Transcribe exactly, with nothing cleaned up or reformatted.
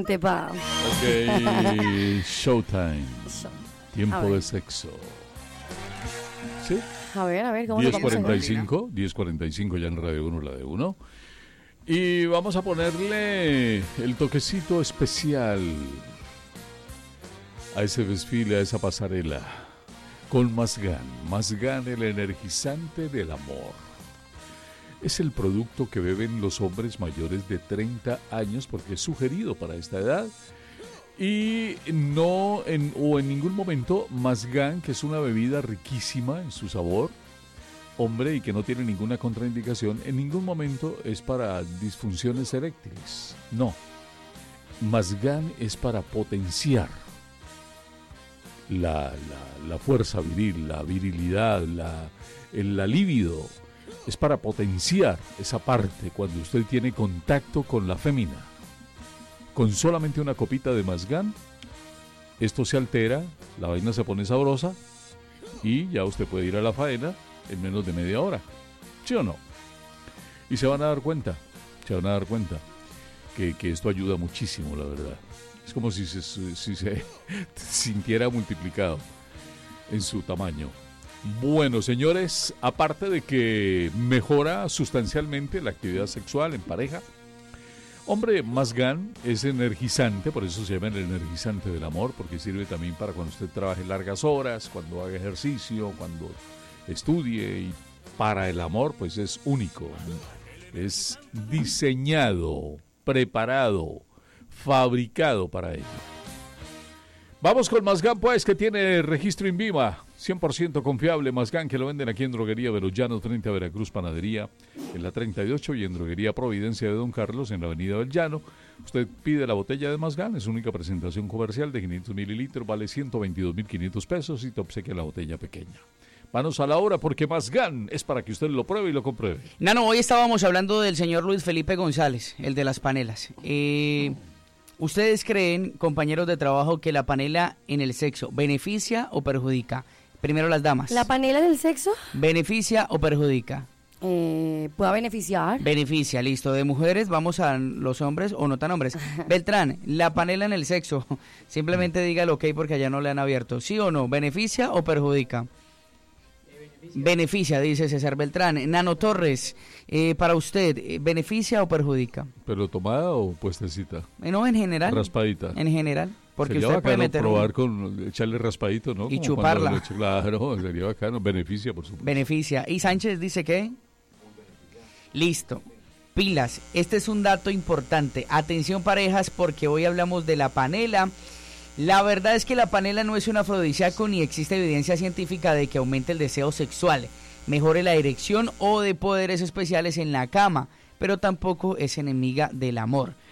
Adelante, pa. Ok, showtime. Tiempo de sexo. ¿Sí? A ver, a ver, ¿cómo diez lo vamos a cuarenta y hacer? cinco, diez cuarenta y cinco ya en Radio uno, la de uno. Y vamos a ponerle el toquecito especial a ese desfile, a esa pasarela, con Mazgán. Mazgán, el energizante del amor. Es el producto que beben los hombres mayores de treinta años porque es sugerido para esta edad. Y no en, o en ningún momento Mazgán, que es una bebida riquísima en su sabor, hombre, y que no tiene ninguna contraindicación, en ningún momento es para disfunciones eréctiles. No. Mazgán es para potenciar la, la, la fuerza viril, la virilidad, la, el, la libido. Es para potenciar esa parte cuando usted tiene contacto con la fémina. Con solamente una copita de Mazgán, esto se altera, la vaina se pone sabrosa y ya usted puede ir a la faena en menos de media hora. ¿Sí o no? Y se van a dar cuenta, se van a dar cuenta que, que esto ayuda muchísimo, la verdad. Es como si se, si se sintiera multiplicado en su tamaño. Bueno, señores, aparte de que mejora sustancialmente la actividad sexual en pareja, hombre, Mazgán es energizante, por eso se llama el energizante del amor, porque sirve también para cuando usted trabaje largas horas, cuando haga ejercicio, cuando estudie, y para el amor, pues es único. Es diseñado, preparado, fabricado para ello. Vamos con Mazgán, pues, que tiene registro INVIMA, cien por ciento confiable. Mazgán, que lo venden aquí en Droguería Velollano, treinta Veracruz Panadería, en la treinta y ocho, y en Droguería Providencia de Don Carlos, en la avenida del Llano. Usted pide la botella de Mazgán, es única presentación comercial de quinientos mililitros, vale ciento veintidós mil quinientos pesos y te obsequia la botella pequeña. Manos a la obra, porque Mazgán es para que usted lo pruebe y lo compruebe. Nano, hoy estábamos hablando del señor Luis Felipe González, el de las panelas. Eh... ¿Ustedes creen, compañeros de trabajo, que la panela en el sexo beneficia o perjudica? Primero las damas. ¿La panela del sexo? ¿Beneficia o perjudica? Eh, ¿Pueda beneficiar? Beneficia, listo. De mujeres vamos a los hombres o no tan hombres. Beltrán, la panela en el sexo, simplemente diga el ok porque allá no le han abierto. ¿Sí o no? ¿Beneficia o perjudica? Beneficia, beneficia dice César Beltrán. Nano Torres, eh, para usted, ¿beneficia o perjudica? ¿Pero tomada o puestecita? Eh, no, en general. Raspadita. En general. Porque sería usted bacano puede meter probar un... con, echarle raspadito, ¿no? Y Como chuparla. Leche, claro, sería bacano, beneficia, por supuesto. Beneficia. ¿Y Sánchez dice qué? Listo. Pilas, este es un dato importante. Atención parejas, porque hoy hablamos de la panela. La verdad es que la panela no es un afrodisíaco ni existe evidencia científica de que aumente el deseo sexual, mejore la erección o de poderes especiales en la cama, pero tampoco es enemiga del amor.